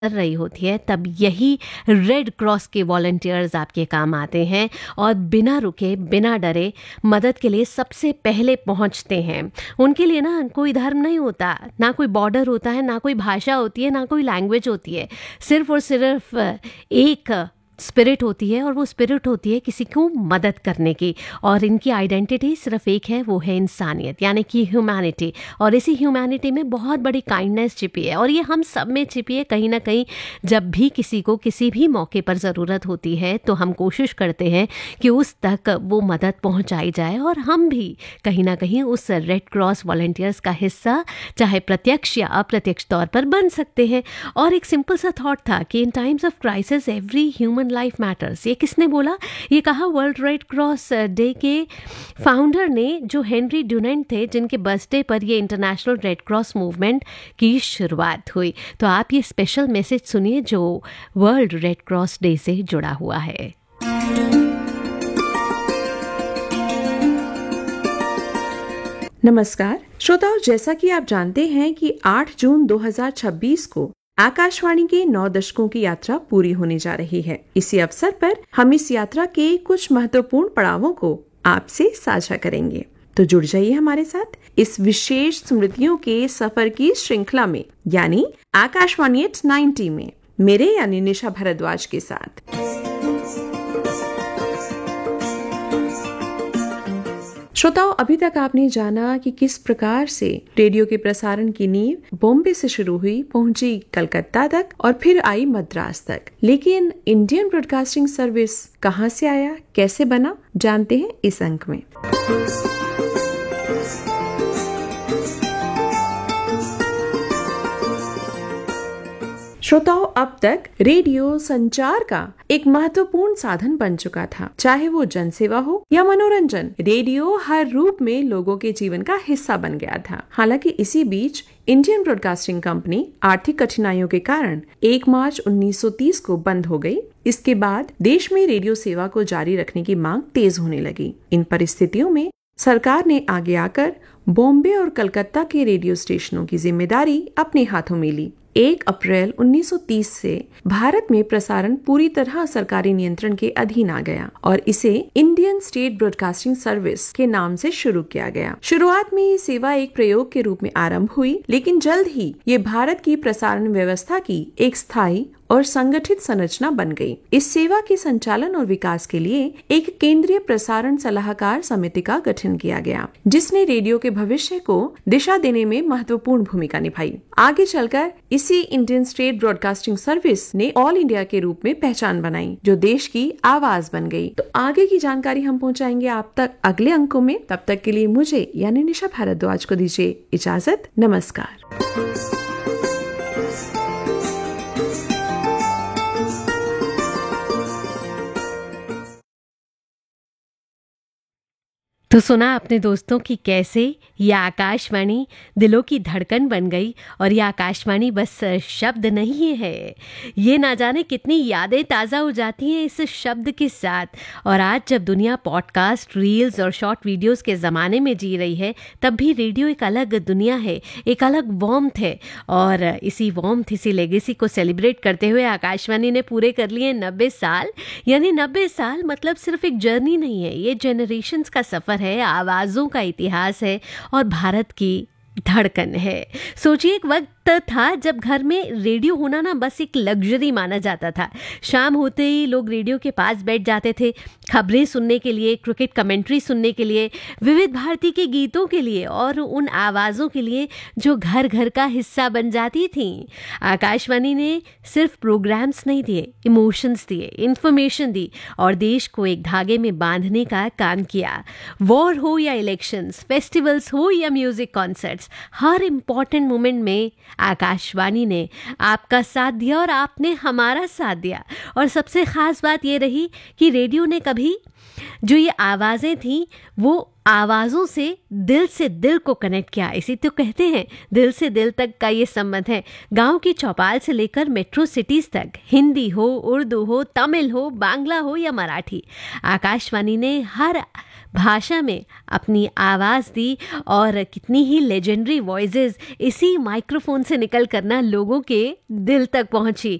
कर रही होती है तब यही रेड क्रॉस के वॉलंटियर्स आपके काम आते हैं और बिना रुके बिना डरे मदद के लिए सबसे पहले पहुंचते हैं। उनके लिए ना कोई धर्म नहीं होता, ना कोई बॉर्डर होता है, ना कोई भाषा होती है, ना कोई लैंग्वेज होती है। सिर्फ और सिर्फ एक स्पिरिट होती है और वो स्पिरिट होती है किसी को मदद करने की। और इनकी आइडेंटिटी सिर्फ एक है, वो है इंसानियत यानी कि ह्यूमैनिटी। और इसी ह्यूमैनिटी में बहुत बड़ी काइंडनेस छिपी है और ये हम सब में छिपी है कहीं ना कहीं। जब भी किसी को किसी भी मौके पर ज़रूरत होती है तो हम कोशिश करते हैं कि उस तक वो मदद पहुंचाई जाए और हम भी कहीं ना कहीं उस रेड क्रॉस वॉलंटियर्स का हिस्सा चाहे प्रत्यक्ष या अप्रत्यक्ष तौर पर बन सकते हैं। और एक सिंपल सा थॉट था कि इन times of crisis every human life matters. ये किसने बोला? ये कहा वर्ल्ड रेड क्रॉस डे के फाउंडर ने, जो हेनरी ड्यूनेंट थे, जिनके बर्थडे पर ये इंटरनेशनल रेड क्रॉस मूवमेंट की शुरुआत हुई। तो आप ये स्पेशल मैसेज सुनिए जो वर्ल्ड रेड क्रॉस डे से जुड़ा हुआ है। नमस्कार श्रोताओं, जैसा कि आप जानते हैं कि 8 जून 2026 को आकाशवाणी के 9 दशकों की यात्रा पूरी होने जा रही है। इसी अवसर पर हम इस यात्रा के कुछ महत्वपूर्ण पड़ावों को आपसे साझा करेंगे। तो जुड़ जाइए हमारे साथ इस विशेष स्मृतियों के सफर की श्रृंखला में, यानी आकाशवाणी एट 90 में मेरे यानी निशा भारद्वाज के साथ। श्रोताओं, अभी तक आपने जाना कि किस प्रकार से रेडियो के प्रसारण की नींव बॉम्बे से शुरू हुई, पहुंची कलकत्ता तक और फिर आई मद्रास तक। लेकिन इंडियन ब्रॉडकास्टिंग सर्विस कहां से आया, कैसे बना, जानते हैं इस अंक में। श्रोताओं, अब तक रेडियो संचार का एक महत्वपूर्ण साधन बन चुका था। चाहे वो जनसेवा हो या मनोरंजन, रेडियो हर रूप में लोगों के जीवन का हिस्सा बन गया था। हालांकि इसी बीच इंडियन ब्रॉडकास्टिंग कंपनी आर्थिक कठिनाइयों के कारण 1 मार्च 1930 को बंद हो गई। इसके बाद देश में रेडियो सेवा को जारी रखने की मांग तेज होने लगी। इन परिस्थितियों में सरकार ने आगे आकर बॉम्बे और कलकत्ता के रेडियो स्टेशनों की जिम्मेदारी अपने हाथों में ली। 1 अप्रैल 1930 से भारत में प्रसारण पूरी तरह सरकारी नियंत्रण के अधीन आ गया और इसे इंडियन स्टेट ब्रॉडकास्टिंग सर्विस के नाम से शुरू किया गया। शुरुआत में ये सेवा एक प्रयोग के रूप में आरंभ हुई, लेकिन जल्द ही ये भारत की प्रसारण व्यवस्था की एक स्थायी और संगठित संरचना बन गई। इस सेवा के संचालन और विकास के लिए एक केंद्रीय प्रसारण सलाहकार समिति का गठन किया गया, जिसने रेडियो के भविष्य को दिशा देने में महत्वपूर्ण भूमिका निभाई। आगे चलकर इसी इंडियन स्टेट ब्रॉडकास्टिंग सर्विस ने ऑल इंडिया के रूप में पहचान बनाई, जो देश की आवाज बन गई। तो आगे की जानकारी हम पहुंचाएंगे आप तक अगले अंकों में। तब तक के लिए मुझे यानी निशा भारद्वाज को दीजिए इजाजत। नमस्कार। तो सुना अपने दोस्तों की कैसे यह आकाशवाणी दिलों की धड़कन बन गई। और यह आकाशवाणी बस शब्द नहीं है, ये ना जाने कितनी यादें ताज़ा हो जाती हैं इस शब्द के साथ। और आज जब दुनिया पॉडकास्ट, रील्स और शॉर्ट वीडियोस के ज़माने में जी रही है, तब भी रेडियो एक अलग दुनिया है, एक अलग वार्मथ है। और इसी वार्मथ, इसी लेगेसी को सेलिब्रेट करते हुए आकाशवाणी ने पूरे कर लिए 90 साल। यानी 90 साल मतलब सिर्फ एक जर्नी नहीं है, ये जनरेशन्स का सफ़र है, आवाज़ों का इतिहास है और भारत की धड़कन है। सोचिए, एक वक्त था जब घर में रेडियो होना ना बस एक लग्जरी माना जाता था। शाम होते ही लोग रेडियो के पास बैठ जाते थे, खबरें सुनने के लिए, क्रिकेट कमेंट्री सुनने के लिए, विविध भारती के गीतों के लिए और उन आवाज़ों के लिए जो घर घर का हिस्सा बन जाती थी। आकाशवाणी ने सिर्फ प्रोग्राम्स नहीं दिए, इमोशंस दिए, इंफॉर्मेशन दी और देश को एक धागे में बांधने का काम किया। वॉर हो या इलेक्शंस, फेस्टिवल्स हो या म्यूजिक कॉन्सर्ट्स, हर इम्पॉर्टेंट मोमेंट में आकाशवाणी ने आपका साथ दिया और आपने हमारा साथ दिया। और सबसे ख़ास बात ये रही कि रेडियो ने कभी जो ये आवाज़ें थीं वो आवाज़ों से दिल को कनेक्ट किया। इसी तो कहते हैं दिल से दिल तक का ये संबंध है। गांव की चौपाल से लेकर मेट्रो सिटीज़ तक, हिंदी हो, उर्दू हो, तमिल हो, बांग्ला हो या मराठी, आकाशवाणी ने हर भाषा में अपनी आवाज़ दी और कितनी ही लेजेंडरी वॉइसेस इसी माइक्रोफोन से निकल करना लोगों के दिल तक पहुंची।